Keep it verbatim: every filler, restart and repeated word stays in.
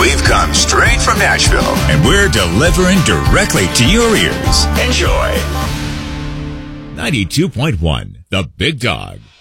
We've come straight from Nashville, and we're delivering directly to your ears. Enjoy. ninety-two point one, The Big Dog.